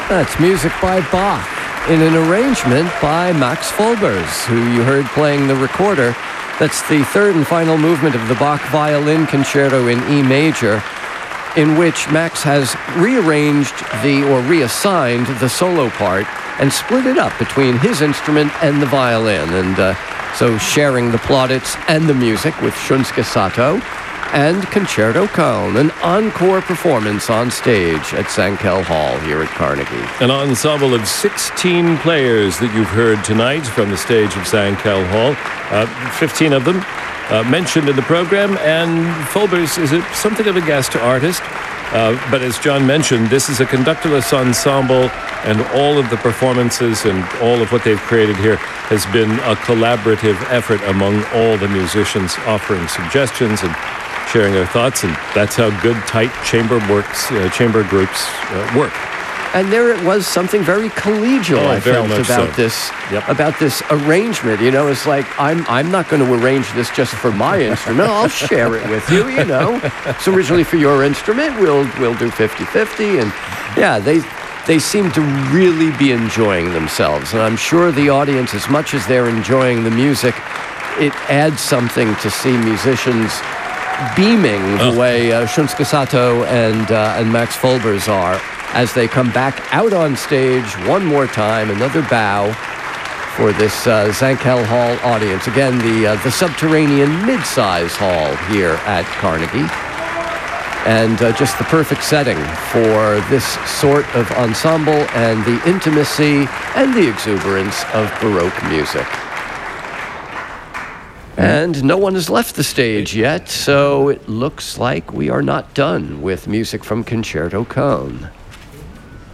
That's music by Bach in an arrangement by Max Folbers, who you heard playing the recorder. That's the third and final movement of the Bach Violin Concerto in E major, in which Max has rearranged or reassigned the solo part and split it up between his instrument and the violin. And so sharing the plaudits and the music with Shunsuke Sato and Concerto Cone, an encore performance on stage at Zankel Hall here at Carnegie. An ensemble of 16 players that you've heard tonight from the stage of Zankel Hall. 15 of them mentioned in the program, and Folbers is something of a guest artist. But as John mentioned, this is a conductorless ensemble, and all of the performances and all of what they've created here has been a collaborative effort among all the musicians, offering suggestions and sharing their thoughts, and that's how good, tight chamber groups work. And there it was, something very collegial, I felt, about this arrangement. You know, it's like, I'm not going to arrange this just for my instrument. I'll share it with you, you know. It's originally for your instrument. We'll do 50-50. And yeah, they seem to really be enjoying themselves. And I'm sure the audience, as much as they're enjoying the music, it adds something to see musicians beaming the way Shunsuke Sato and Max Folbers are as they come back out on stage one more time, another bow for this Zankel Hall audience. Again, the subterranean mid-size hall here at Carnegie. And just the perfect setting for this sort of ensemble and the intimacy and the exuberance of Baroque music. And no one has left the stage yet, so it looks like we are not done with music from Concerto Cone.